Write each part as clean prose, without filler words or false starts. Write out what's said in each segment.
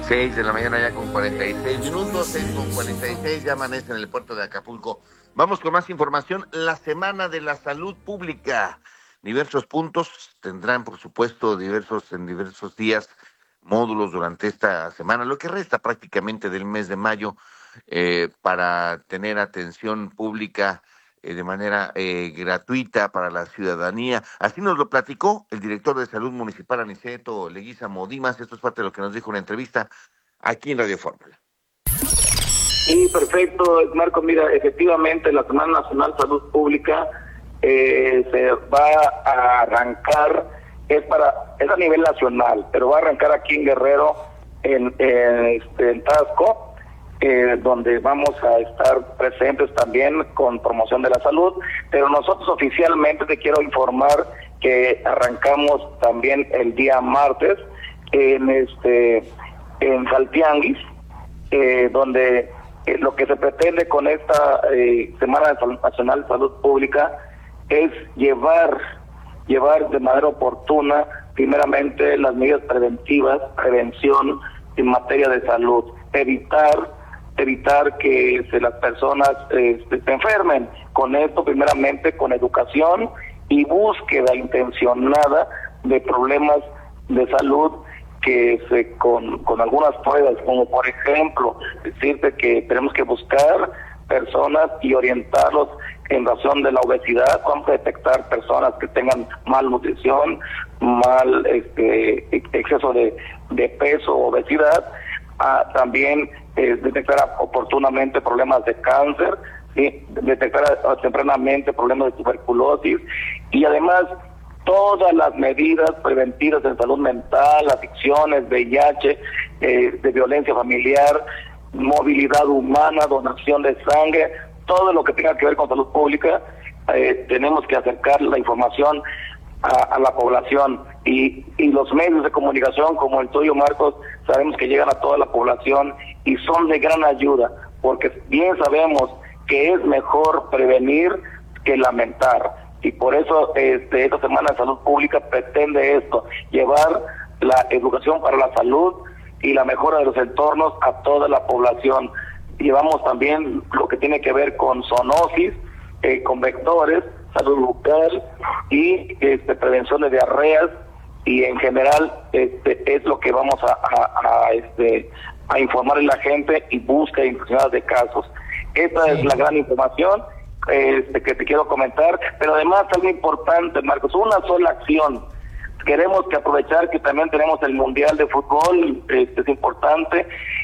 6 de la mañana ya con 46 minutos, 6:46, ya amanece en el puerto de Acapulco. Vamos con más información. La Semana de la Salud Pública. Diversos puntos tendrán, por supuesto, en diversos días, módulos durante esta semana, lo que resta prácticamente del mes de mayo, para tener atención pública de manera gratuita para la ciudadanía. Así nos lo platicó el director de Salud Municipal, Aniceto Leguízamo Dimas. Esto es parte de lo que nos dijo en una entrevista aquí en Radio Fórmula. Sí, perfecto, Marco. Mira, efectivamente la Semana Nacional de Salud Pública se va a arrancar, es a nivel nacional, pero va a arrancar aquí en Guerrero, en Tasco, donde vamos a estar presentes también con promoción de la salud, pero nosotros oficialmente te quiero informar que arrancamos también el día martes en Jaltianguis, donde lo que se pretende con esta Semana Nacional de Salud Pública es llevar de manera oportuna, primeramente, las medidas prevención en materia de salud, evitar que las personas se enfermen. Con esto, primeramente, con educación y búsqueda intencionada de problemas de salud que con algunas pruebas, como por ejemplo, decirte que tenemos que buscar personas y orientarlos en razón de la obesidad. Vamos a detectar personas que tengan malnutrición, exceso de peso, obesidad. También detectar oportunamente problemas de cáncer, ¿sí? Detectar tempranamente problemas de tuberculosis, y además todas las medidas preventivas en salud mental, adicciones, VIH, de violencia familiar, movilidad humana, donación de sangre, todo lo que tenga que ver con salud pública. Tenemos que acercar la información a la población, y los medios de comunicación como el tuyo, Marcos, sabemos que llegan a toda la población y son de gran ayuda, porque bien sabemos que es mejor prevenir que lamentar, y por eso esta Semana de Salud Pública pretende esto, llevar la educación para la salud y la mejora de los entornos a toda la población. Llevamos también lo que tiene que ver con zoonosis, con vectores, salud bucal y prevención de diarreas, y en general es lo que vamos a informarle a la gente, y búsqueda intencionada de casos. Esta es la gran información que te quiero comentar, pero además algo importante, Marcos, una sola acción. Queremos que aprovechar que también tenemos el Mundial de Fútbol, es importante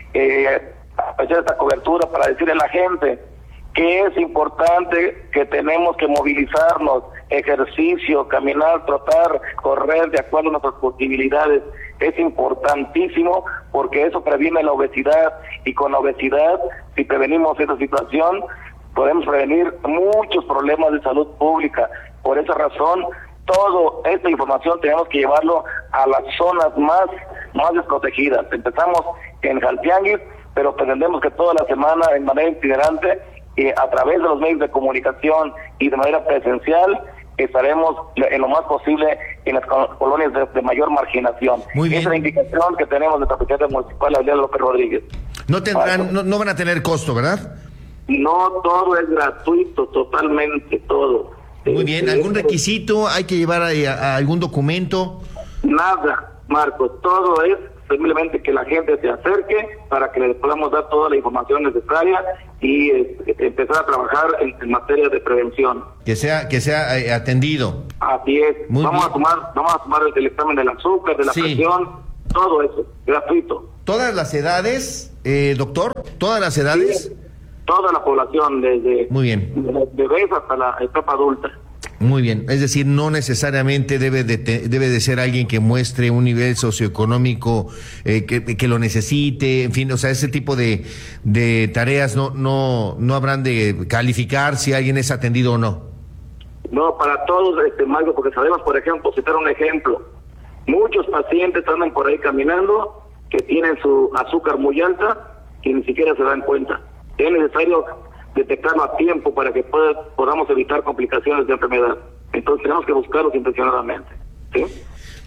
aprovechar esta cobertura para decirle a la gente que es importante, que tenemos que movilizarnos, ejercicio, caminar, trotar, correr de acuerdo a nuestras posibilidades. Es importantísimo porque eso previene la obesidad, y con la obesidad, si prevenimos esa situación, podemos prevenir muchos problemas de salud pública. Por esa razón, toda esta información tenemos que llevarlo a las zonas más desprotegidas. Empezamos en Jaltianguis, pero pretendemos que toda la semana, en manera itinerante, a través de los medios de comunicación y de manera presencial, estaremos en lo más posible en las colonias de mayor marginación. Muy bien. Esa es la indicación que tenemos de nuestra presidenta municipal, Adriana López Rodríguez. No van a tener costo, ¿verdad? No, todo es gratuito, totalmente todo. Muy bien. ¿Algún requisito? ¿Hay que llevar a algún documento? Nada, Marcos, todo es simplemente que la gente se acerque para que les podamos dar toda la información necesaria y empezar a trabajar en materia de prevención. Que sea atendido. Así es. Vamos a tomar el examen del azúcar, de la presión, todo eso, gratuito. ¿Todas las edades, doctor? ¿Todas las edades? Sí, toda la población, desde muy bien, bebés hasta la etapa adulta. Muy bien, es decir, no necesariamente debe de ser alguien que muestre un nivel socioeconómico que lo necesite, en fin, o sea, ese tipo de tareas no habrán de calificar si alguien es atendido o no. No, para todos, Marco, porque sabemos, por ejemplo, citar un ejemplo, muchos pacientes andan por ahí caminando que tienen su azúcar muy alta y ni siquiera se dan cuenta. Es necesario detectarlo a tiempo para que podamos evitar complicaciones de enfermedad. Entonces tenemos que buscarlos intencionadamente, ¿sí?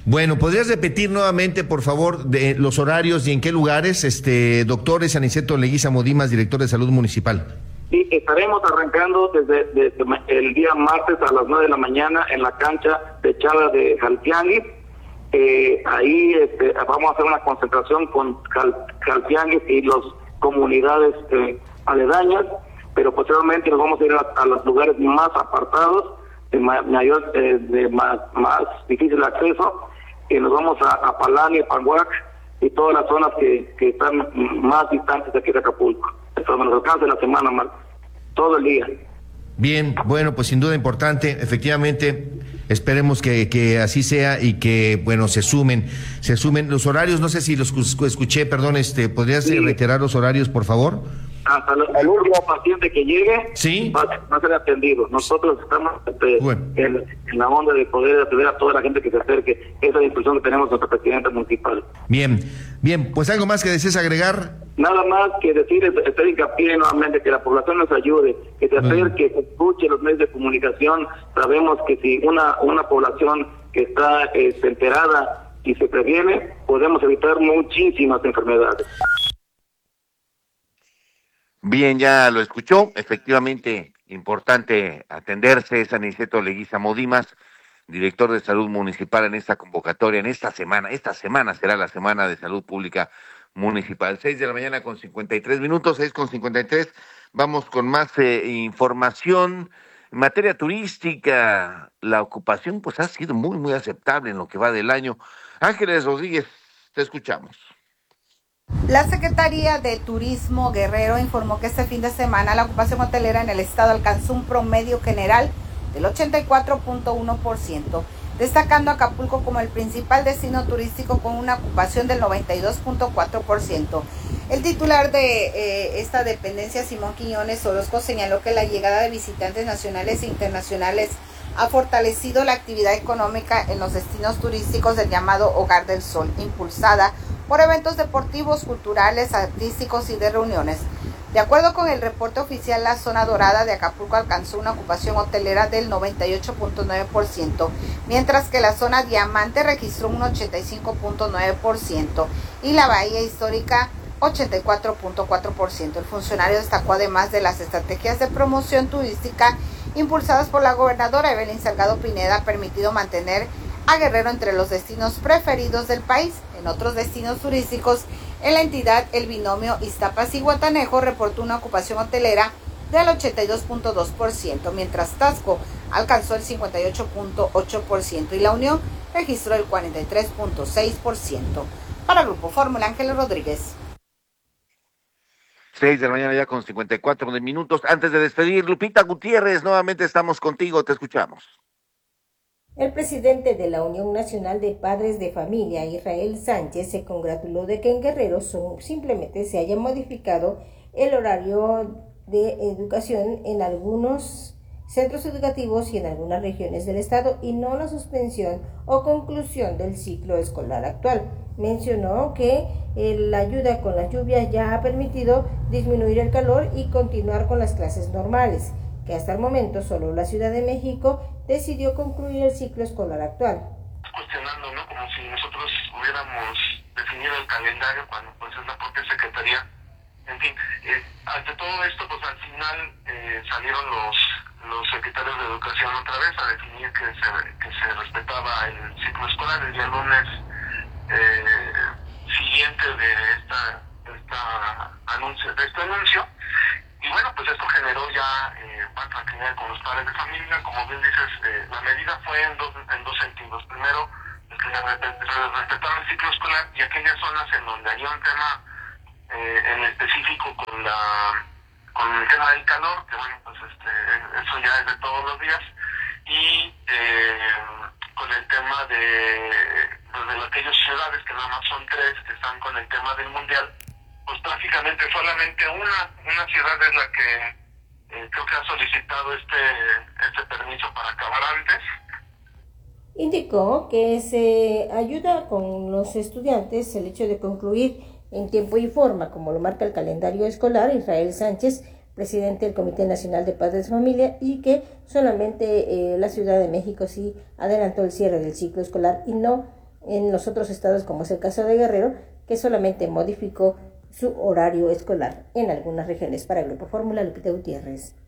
Bueno, ¿podrías repetir nuevamente, por favor, de los horarios y en qué lugares? Doctor Aniceto Leguízamo Dimas, director de Salud Municipal. Sí, estaremos arrancando desde el día martes a las 9 de la mañana en la cancha techada de Jaltianguis. Ahí vamos a hacer una concentración con Jaltianguis y las comunidades aledañas, pero posteriormente nos vamos a ir a los lugares más apartados, de más difícil acceso, y nos vamos a Palani, Panguac y todas las zonas que están más distantes de aquí de Acapulco. Esto nos alcanza la semana, todo el día. Bien, bueno, pues sin duda importante, efectivamente, esperemos que así sea y que, bueno, se sumen los horarios, no sé si los escuché, perdón, ¿podrías reiterar los horarios, por favor? Hasta el último paciente que llegue, ¿sí?, va a ser atendido. Nosotros estamos en la onda de poder atender a toda la gente que se acerque. Esa es la instrucción que tenemos nuestra presidenta municipal. Bien, pues algo más que desees agregar. Nada más que decir, hacer hincapié nuevamente, que la población nos ayude, que se acerque, que escuche los medios de comunicación. Sabemos que si una población que está enterada y se previene, podemos evitar muchísimas enfermedades. Bien, ya lo escuchó, efectivamente importante atenderse. Es Aniceto Leguízamo Dimas, director de Salud Municipal, en esta convocatoria, en esta semana será la Semana de Salud Pública Municipal. 6 de la mañana con 53 minutos, 6 con 53, vamos con más información. En materia turística, la ocupación pues ha sido muy, muy aceptable en lo que va del año. Ángeles Rodríguez, te escuchamos. La Secretaría de Turismo Guerrero informó que este fin de semana la ocupación hotelera en el estado alcanzó un promedio general del 84.1%, destacando a Acapulco como el principal destino turístico con una ocupación del 92.4%. El titular de esta dependencia, Simón Quiñones Orozco, señaló que la llegada de visitantes nacionales e internacionales ha fortalecido la actividad económica en los destinos turísticos del llamado Hogar del Sol, impulsada por eventos deportivos, culturales, artísticos y de reuniones. De acuerdo con el reporte oficial, la zona dorada de Acapulco alcanzó una ocupación hotelera del 98.9%, mientras que la zona diamante registró un 85.9% y la bahía histórica 84.4%. El funcionario destacó, además de las estrategias de promoción turística impulsadas por la gobernadora Evelyn Salgado Pineda, ha permitido mantener a Guerrero entre los destinos preferidos del país. En otros destinos turísticos en la entidad, el binomio Iztapas y Guatanejo reportó una ocupación hotelera del 82.2%, mientras Taxco alcanzó el 58.8% y La Unión registró el 43.6%. Para Grupo Fórmula, Ángeles Rodríguez. 6 de la mañana ya con 54 minutos. Antes de despedir, Lupita Gutiérrez, nuevamente estamos contigo, te escuchamos. El presidente de la Unión Nacional de Padres de Familia, Israel Sánchez, se congratuló de que en Guerrero simplemente se haya modificado el horario de educación en algunos centros educativos y en algunas regiones del estado y no la suspensión o conclusión del ciclo escolar actual. Mencionó que la ayuda con las lluvias ya ha permitido disminuir el calor y continuar con las clases normales, que hasta el momento solo la Ciudad de México decidió concluir el ciclo escolar actual. Cuestionando, ¿no? Como si nosotros hubiéramos definido el calendario cuando pues es la propia Secretaría. En fin, ante todo esto, pues al final salieron los secretarios de Educación otra vez a definir que se respetaba el ciclo escolar. El día lunes siguiente de este anuncio. Y bueno, pues esto generó ya más tranquilidad con los padres de familia. Como bien dices, la medida fue en dos sentidos. Primero, respetar el ciclo escolar y aquellas zonas en donde había un tema en específico con el tema del calor, que bueno, pues eso ya es de todos los días. Y con el tema de aquellas ciudades, que nada más son 3, que están con el tema del mundial, pues prácticamente solamente una ciudad es la que creo que ha solicitado este permiso para acabar antes. Indicó que se ayuda con los estudiantes el hecho de concluir en tiempo y forma, como lo marca el calendario escolar. Israel Sánchez, presidente del Comité Nacional de Padres de Familia, y que solamente la Ciudad de México sí adelantó el cierre del ciclo escolar y no en los otros estados, como es el caso de Guerrero, que solamente modificó su horario escolar en algunas regiones. Para Grupo Fórmula, Lupita Gutiérrez.